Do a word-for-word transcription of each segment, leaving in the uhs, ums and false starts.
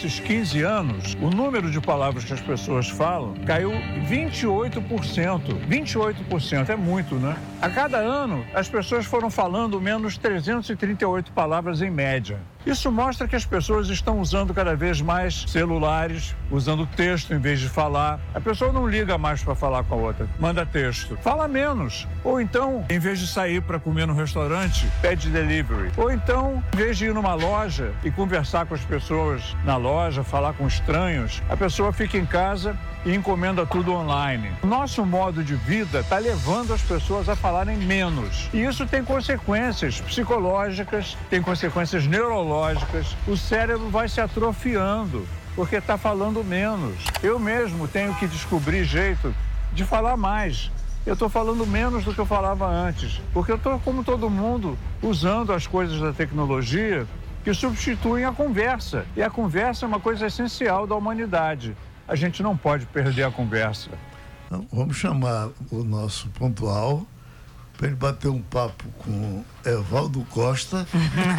nesses quinze anos, o número de palavras que as pessoas falam caiu vinte e oito por cento. vinte e oito por cento é muito, né? A cada ano, as pessoas foram falando menos trezentas e trinta e oito palavras em média. Isso mostra que as pessoas estão usando cada vez mais celulares, usando texto em vez de falar. A pessoa não liga mais para falar com a outra, manda texto. Fala menos. Ou então, em vez de sair para comer no restaurante, pede delivery. Ou então, em vez de ir numa loja e conversar com as pessoas na loja, falar com estranhos, a pessoa fica em casa e encomenda tudo online. O nosso modo de vida está levando as pessoas a falarem menos. E isso tem consequências psicológicas, tem consequências neurológicas. O cérebro vai se atrofiando porque está falando menos. Eu mesmo tenho que descobrir jeito de falar mais. Eu estou falando menos do que eu falava antes, porque eu estou, como todo mundo, usando as coisas da tecnologia que substituem a conversa. E a conversa é uma coisa essencial da humanidade. A gente não pode perder a conversa. Então, vamos chamar o nosso pontual para ele bater um papo com Evaldo Costa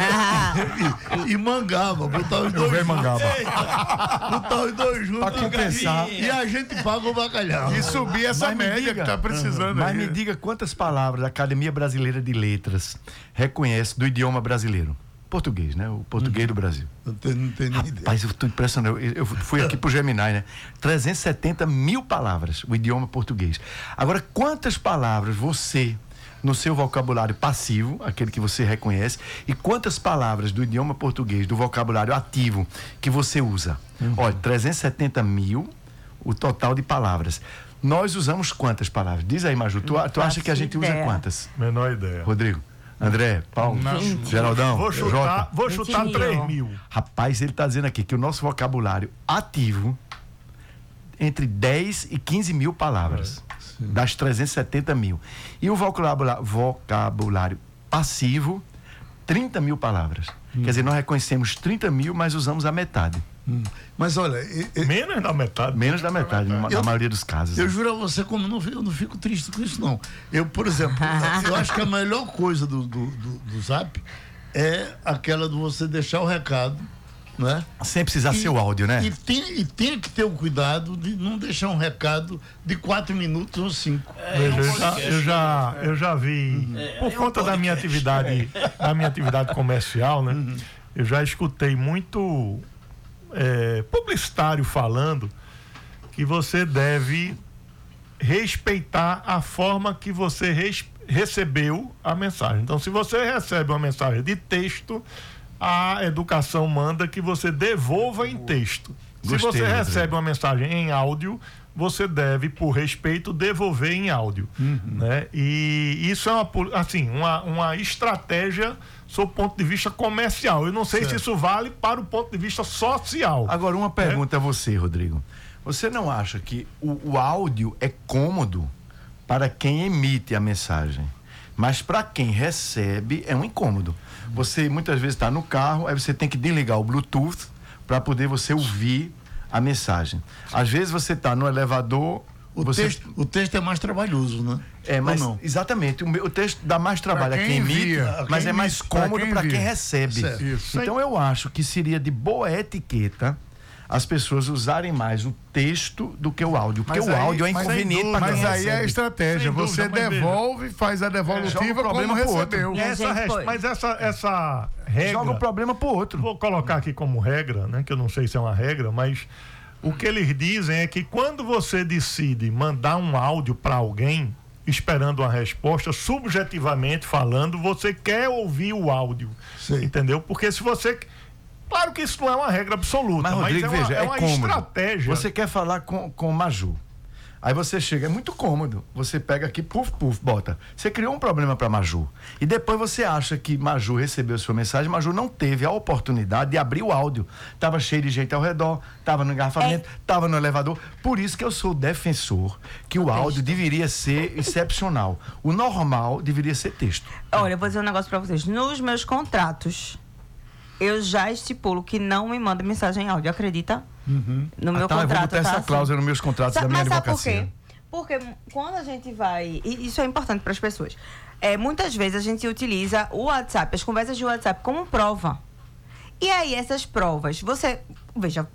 e, e Mangaba, botar os dois juntos. Mangaba. Botar os dois juntos. Para compensar. E a gente paga o bacalhau. E subir essa Mas média diga, que tá precisando. Mas aí. me diga quantas palavras a Academia Brasileira de Letras reconhece do idioma brasileiro. Português, né? O português do Brasil. Não tenho, não tenho nem ideia. Rapaz, eu estou impressionado. Eu, eu fui aqui pro Gemini, né? trezentas e setenta mil palavras, o idioma português. Agora, quantas palavras você, no seu vocabulário passivo, aquele que você reconhece, e quantas palavras do idioma português, do vocabulário ativo, que você usa? Uhum. Olha, trezentas e setenta mil, o total de palavras. Nós usamos quantas palavras? Diz aí, Maju, tu, tu acha que a gente ideia. usa quantas? Menor ideia. Rodrigo, André, Paulo, Não. Geraldão, Vou chutar, Jota. vou chutar três mil. Rapaz, ele está dizendo aqui que o nosso vocabulário ativo entre dez e quinze mil palavras, é, das trezentas e setenta mil. E o vocabulário, vocabulário passivo, trinta mil palavras. Hum. Quer dizer, nós reconhecemos trinta mil, mas usamos a metade. Hum. Mas olha... E, e, menos da metade. Menos da metade, na, na maioria dos casos. Eu né? juro a você, como não, eu não fico triste com isso, não. Eu, por exemplo, eu acho que a melhor coisa do, do, do, do Zap é aquela de você deixar o recado, né? Sem precisar e, ser o áudio, né? E tem, e tem que ter o cuidado de não deixar um recado de quatro minutos ou cinco. É, eu, eu, já, eu, já, eu já vi, é, por é conta um da minha atividade, é. da minha atividade comercial, né? Uhum. Eu já escutei muito é, publicitário falando que você deve respeitar a forma que você res, recebeu a mensagem. Então, se você recebe uma mensagem de texto, a educação manda que você devolva em texto. Gostei, se você recebe uma mensagem em áudio, você deve, por respeito, devolver em áudio. Uhum. Né? E isso é uma, assim, uma, uma estratégia sob o ponto de vista comercial. Eu não sei certo. se isso vale para o ponto de vista social. Agora, uma pergunta é? a você, Rodrigo. Você não acha que o, o áudio é cômodo para quem emite a mensagem, mas para quem recebe é um incômodo? Você muitas vezes está no carro, aí você tem que desligar o Bluetooth para poder você ouvir a mensagem. Às vezes você está no elevador. O, você... texto, o texto é mais trabalhoso, né? É, mas não? Exatamente. O, o texto dá mais trabalho a quem emite, mas é mais cômodo para quem, quem recebe. Isso. Então eu acho que seria de boa etiqueta as pessoas usarem mais o texto do que o áudio, porque mas o aí, áudio é inconveniente para quem Mas aí recebe. é a estratégia, dúvida, você devolve, veja. faz a devolutiva é, como recebeu. Essa rest... Mas essa, essa regra... Joga o problema pro outro. Vou colocar aqui como regra, né, que eu não sei se é uma regra, mas o que eles dizem é que quando você decide mandar um áudio para alguém, esperando uma resposta, subjetivamente falando, você quer ouvir o áudio, Sim. entendeu? Porque se você... Claro que isso não é uma regra absoluta, mas, Rodrigo, mas é uma, veja, é uma é estratégia. Você quer falar com, com o Maju. Aí você chega, é muito cômodo. Você pega aqui, puf, puf, bota. Você criou um problema para Maju. E depois você acha que Maju recebeu sua mensagem, Maju não teve a oportunidade de abrir o áudio. Tava cheio de gente ao redor, tava no engarrafamento, é. tava no elevador. Por isso que eu sou defensor que o, o áudio deveria ser excepcional. O normal deveria ser texto. Olha, eu vou dizer um negócio para vocês. Nos meus contratos, eu já estipulo que não me manda mensagem em áudio, acredita? Uhum. No meu ah, tá, contrato, eu vou botar tá essa assim. cláusula nos meus contratos Sa- da minha mas advocacia. Sabe por quê? Porque quando a gente vai... E isso é importante para as pessoas. É, muitas vezes a gente utiliza o WhatsApp, as conversas de WhatsApp como prova. E aí essas provas, você... Veja,